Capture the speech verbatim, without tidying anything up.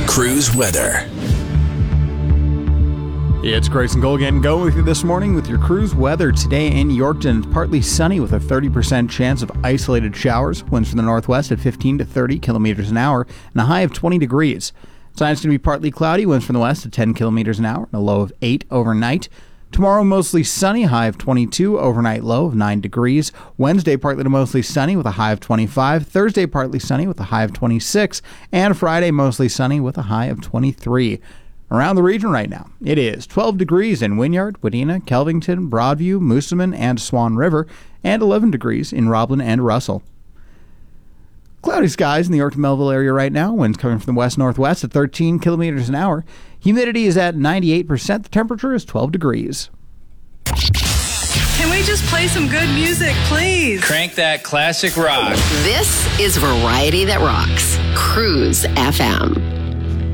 Cruise weather. It's Grayson Cole getting going with you this morning with your cruise weather. Today in Yorkton, it's partly sunny with a thirty percent chance of isolated showers. Winds from the northwest at fifteen to thirty kilometers an hour and a high of twenty degrees. Tonight's going to be partly cloudy. Winds from the west at ten kilometers an hour and a low of eight overnight. Tomorrow, mostly sunny, high of twenty-two, overnight low of nine degrees. Wednesday, partly to mostly sunny with a high of twenty-five. Thursday, partly sunny with a high of twenty-six. And Friday, mostly sunny with a high of twenty-three. Around the region right now, it is twelve degrees in Wynyard, Wadena, Kelvington, Broadview, Moosomin, and Swan River, and eleven degrees in Roblin and Russell. Cloudy skies in the Yorkton-Melville area right now. Winds coming from the west-northwest at thirteen kilometers an hour. Humidity is at ninety-eight percent. The temperature is twelve degrees. Can we just play some good music, please? Crank that classic rock. This is Variety That Rocks. Cruise F M.